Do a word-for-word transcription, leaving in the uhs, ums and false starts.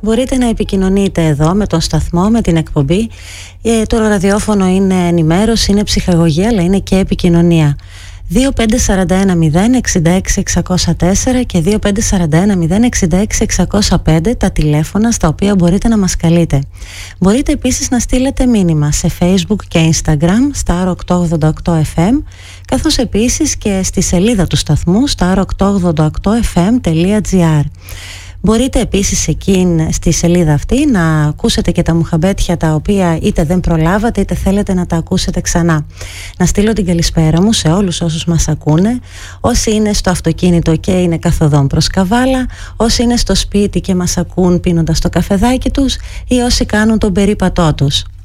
μπορείτε να επικοινωνείτε εδώ με τον σταθμό, με την εκπομπή. Ε, το ραδιόφωνο είναι ενημέρωση, είναι ψυχαγωγία, αλλά είναι και επικοινωνία. δύο πέντε τέσσερα ένα μηδέν έξι έξι έξι μηδέν τέσσερα και δύο πέντε τέσσερα ένα μηδέν έξι έξι έξι μηδέν πέντε τα τηλέφωνα στα οποία μπορείτε να μας καλείτε. Μπορείτε επίσης να στείλετε μήνυμα σε Facebook και Instagram Star οκτακόσια ογδόντα οκτώ εφ εμ, καθώς επίσης και στη σελίδα του σταθμού star οκτακόσια ογδόντα οκτώ εφ εμ τελεία τζι άρ. Μπορείτε επίσης εκεί στη σελίδα αυτή να ακούσετε και τα μουχαμπέτια τα οποία είτε δεν προλάβατε είτε θέλετε να τα ακούσετε ξανά. Να στείλω την καλησπέρα μου σε όλους όσους μας ακούνε, όσοι είναι στο αυτοκίνητο και είναι καθοδόν προς Καβάλα, όσοι είναι στο σπίτι και μας ακούν πίνοντας το καφεδάκι τους ή όσοι κάνουν τον περίπατό τους.